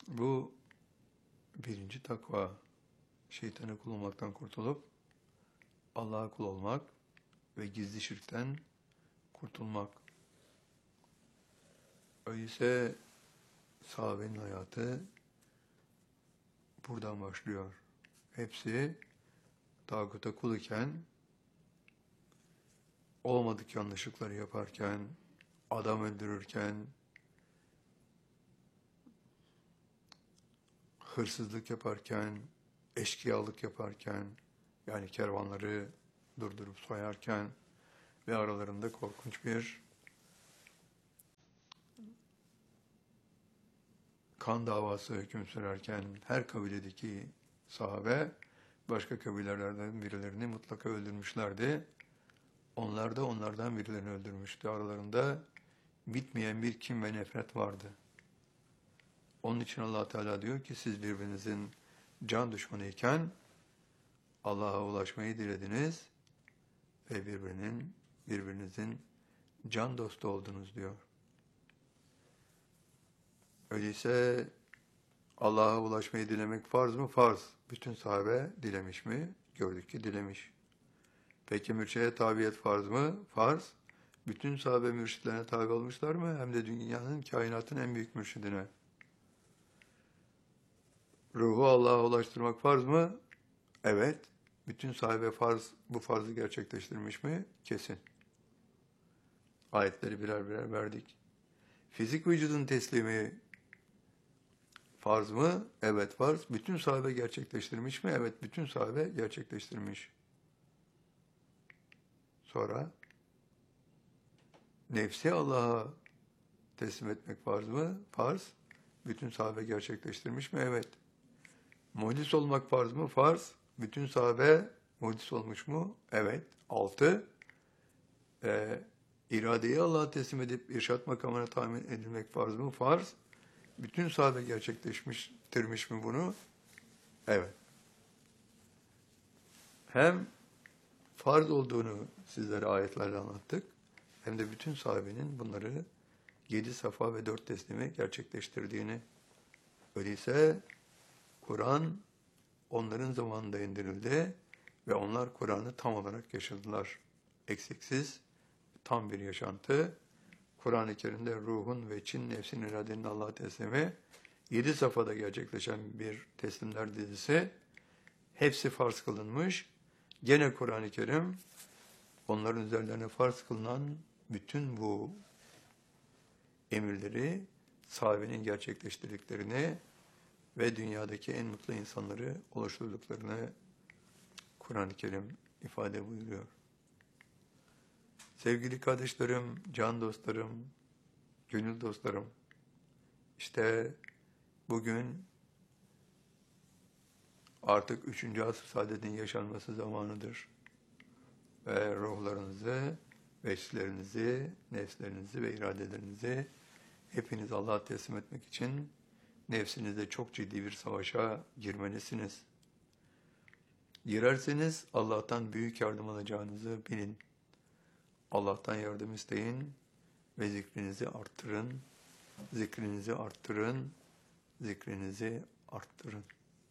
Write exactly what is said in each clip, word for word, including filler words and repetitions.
Bu birinci takva, şeytana kul olmaktan kurtulup Allah'a kul olmak ve gizli şirkten kurtulmak. Öyleyse sahabenin hayatı buradan başlıyor. Hepsi tağuta kul iken, olmadık yanlışlıkları yaparken, adam öldürürken, hırsızlık yaparken, eşkıyalık yaparken, yani kervanları durdurup soyarken ve aralarında korkunç bir kan davası hüküm sürerken her kabiledeki sahabe başka kabilelerden birilerini mutlaka öldürmüşlerdi. Onlar da onlardan birilerini öldürmüştü. Aralarında bitmeyen bir kin ve nefret vardı. Onun için Allah Teala diyor ki siz birbirinizin can düşmanıyken Allah'a ulaşmayı dilediniz ve birbirinin birbirinizin can dostu oldunuz diyor. Öyleyse Allah'a ulaşmayı dilemek farz mı? Farz. Bütün sahabe dilemiş mi? Gördük ki dilemiş. Peki mürşide tabiyet farz mı? Farz. Bütün sahabe mürşitlerine tabi olmuşlar mı? Hem de dünyanın, kainatın en büyük mürşidine. Ruhu Allah'a ulaştırmak farz mı? Evet. Bütün sahabe farz, bu farzı gerçekleştirmiş mi? Kesin. Ayetleri birer birer verdik. Fizik vücudun teslimi farz mı? Evet farz. Bütün sahabe gerçekleştirmiş mi? Evet, bütün sahabe gerçekleştirmiş. Sonra nefsi Allah'a teslim etmek farz mı? Farz. Bütün sahabe gerçekleştirmiş mi? Evet. Muhdis olmak farz mı? Farz. Bütün sahabe muhdis olmuş mu? Evet. Altı. Ee, iradeyi Allah'a teslim edip irşat makamına tamin edilmek farz mı? Farz. Bütün sahabe gerçekleştirmiş mi bunu? Evet. Hem farz olduğunu sizlere ayetlerle anlattık, hem de bütün sahabenin bunları yedi safa ve dört teslimi gerçekleştirdiğini. Öyleyse Kur'an onların zamanında indirildi ve onlar Kur'an'ı tam olarak yaşadılar. Eksiksiz, tam bir yaşantı. Kur'an-ı Kerim'de ruhun ve Çin nefsin iradenin Allah'a teslimi, yedi safhada gerçekleşen bir teslimler dizisi, hepsi farz kılınmış. Gene Kur'an-ı Kerim, onların üzerlerine farz kılınan bütün bu emirleri, sahabenin gerçekleştirdiklerini ve dünyadaki en mutlu insanları oluşturduklarını Kur'an-ı Kerim ifade buyuruyor. Sevgili kardeşlerim, can dostlarım, gönül dostlarım, işte bugün artık üçüncü asr saadetin yaşanması zamanıdır. Ve ruhlarınızı, veslerinizi, nefslerinizi ve iradelerinizi hepiniz Allah'a teslim etmek için nefsinizde çok ciddi bir savaşa girmelisiniz. Girerseniz Allah'tan büyük yardım alacağınızı bilin. Allah'tan yardım isteyin ve zikrinizi arttırın, zikrinizi arttırın, zikrinizi arttırın.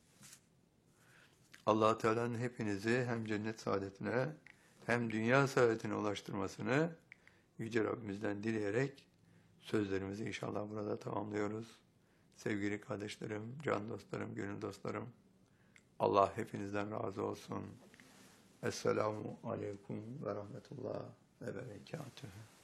Allah Teala'nın hepinizi hem cennet saadetine hem dünya saadetine ulaştırmasını Yüce Rabbimizden dileyerek sözlerimizi inşallah burada tamamlıyoruz. Sevgili kardeşlerim, can dostlarım, gönül dostlarım, Allah hepinizden razı olsun. Esselamu aleyküm ve rahmetullah ve berekatühü.